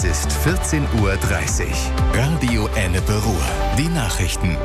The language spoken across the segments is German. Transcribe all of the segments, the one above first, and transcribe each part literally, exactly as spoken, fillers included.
Es ist vierzehn Uhr dreißig. Radio Ennepe Ruhr. Die Nachrichten.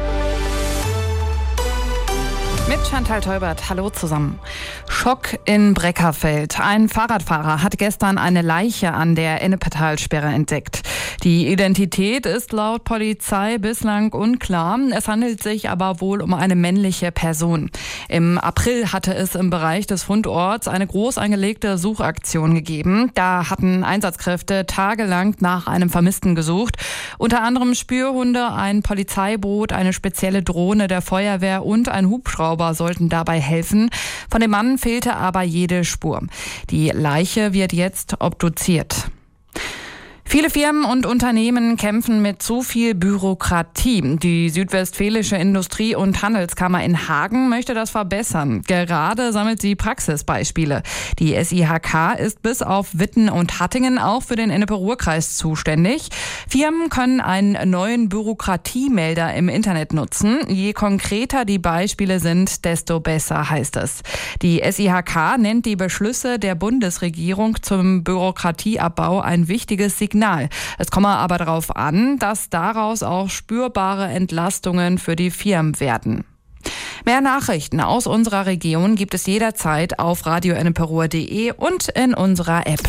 Mit Chantal Teubert. Hallo zusammen. Schock in Breckerfeld. Ein Fahrradfahrer hat gestern eine Leiche an der Ennepetalsperre entdeckt. Die Identität ist laut Polizei bislang unklar. Es handelt sich aber wohl um eine männliche Person. Im April hatte es im Bereich des Fundorts eine groß angelegte Suchaktion gegeben. Da hatten Einsatzkräfte tagelang nach einem Vermissten gesucht. Unter anderem Spürhunde, ein Polizeiboot, eine spezielle Drohne der Feuerwehr und ein Hubschrauber sollten dabei helfen. Von dem Mann fehlte aber jede Spur. Die Leiche wird jetzt obduziert. Viele Firmen und Unternehmen kämpfen mit zu viel Bürokratie. Die Südwestfälische Industrie- und Handelskammer in Hagen möchte das verbessern. Gerade sammelt sie Praxisbeispiele. Die S I H K ist bis auf Witten und Hattingen auch für den Ennepe-Ruhr-Kreis zuständig. Firmen können einen neuen Bürokratiemelder im Internet nutzen. Je konkreter die Beispiele sind, desto besser, heißt es. Die S I H K nennt die Beschlüsse der Bundesregierung zum Bürokratieabbau ein wichtiges Signal. Es komme aber darauf an, dass daraus auch spürbare Entlastungen für die Firmen werden. Mehr Nachrichten aus unserer Region gibt es jederzeit auf radio ennepe ruhr punkt de und in unserer App.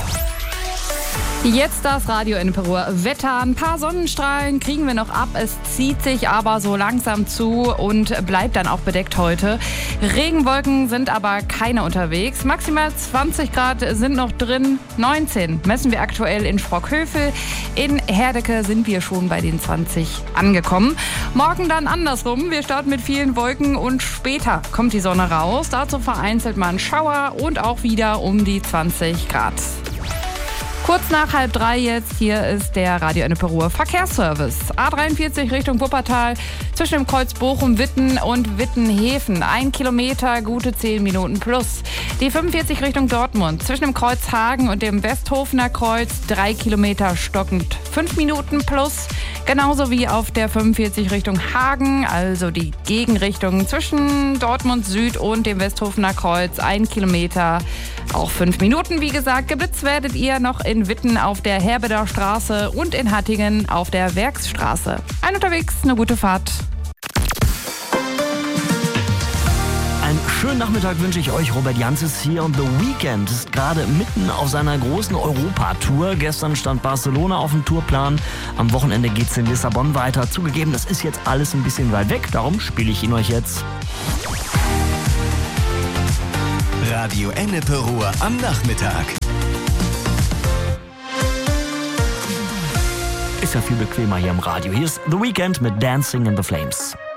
Jetzt das Radio Ennepe Ruhr Wetter. Ein paar Sonnenstrahlen kriegen wir noch ab. Es zieht sich aber so langsam zu und bleibt dann auch bedeckt heute. Regenwolken sind aber keine unterwegs. Maximal zwanzig Grad sind noch drin. neunzehn messen wir aktuell in Sprockhövel. In Herdecke sind wir schon bei den zwanzig angekommen. Morgen dann andersrum. Wir starten mit vielen Wolken und später kommt die Sonne raus. Dazu vereinzelt mal ein Schauer und auch wieder um die zwanzig Grad. Kurz nach halb drei jetzt, hier ist der Radio Ennepe Ruhr Verkehrsservice. A dreiundvierzig Richtung Wuppertal zwischen dem Kreuz Bochum-Witten und Wittenhäfen. Ein Kilometer, gute zehn Minuten plus. Die fünfundvierzig Richtung Dortmund zwischen dem Kreuz Hagen und dem Westhofener Kreuz. Drei Kilometer stockend, fünf Minuten plus. Genauso wie auf der fünfundvierzig Richtung Hagen, also die Gegenrichtung zwischen Dortmund Süd und dem Westhofener Kreuz. Ein Kilometer, auch fünf Minuten. Wie gesagt, geblitzt werdet ihr noch in Witten auf der Herbeder Straße und in Hattingen auf der Werksstraße. Ein unterwegs, eine gute Fahrt. Einen schönen Nachmittag wünsche ich euch. Robert Janzis hier und The Weeknd ist gerade mitten auf seiner großen Europatour. Gestern stand Barcelona auf dem Tourplan. Am Wochenende geht's in Lissabon weiter. Zugegeben, das ist jetzt alles ein bisschen weit weg. Darum spiele ich ihn euch jetzt. Radio Ennepe Ruhr am Nachmittag. Ist ja viel bequemer hier im Radio. Hier ist The Weeknd mit Dancing in the Flames.